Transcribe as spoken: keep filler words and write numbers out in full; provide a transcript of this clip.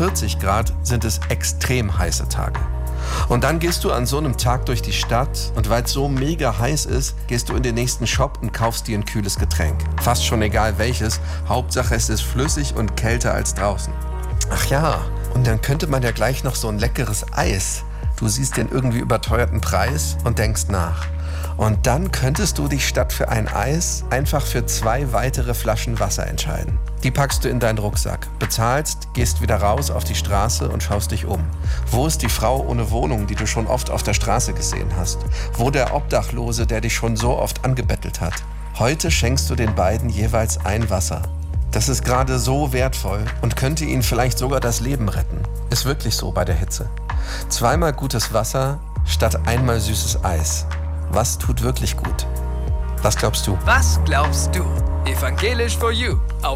vierzig Grad sind es extrem heiße Tage. Und dann gehst du an so einem Tag durch die Stadt und weil es so mega heiß ist, gehst du in den nächsten Shop und kaufst dir ein kühles Getränk. Fast schon egal welches, Hauptsache es ist flüssig und kälter als draußen. Ach ja, und dann könnte man ja gleich noch so ein leckeres Eis. Du siehst den irgendwie überteuerten Preis und denkst nach. Und dann könntest du dich statt für ein Eis einfach für zwei weitere Flaschen Wasser entscheiden. Die packst du in deinen Rucksack, bezahlst, gehst wieder raus auf die Straße und schaust dich um. Wo ist die Frau ohne Wohnung, die du schon oft auf der Straße gesehen hast? Wo der Obdachlose, der dich schon so oft angebettelt hat? Heute schenkst du den beiden jeweils ein Wasser. Das ist gerade so wertvoll und könnte ihnen vielleicht sogar das Leben retten. Ist wirklich so bei der Hitze. Zweimal gutes Wasser statt einmal süßes Eis. Was tut wirklich gut? Was glaubst du? Was glaubst du? Evangelisch for You.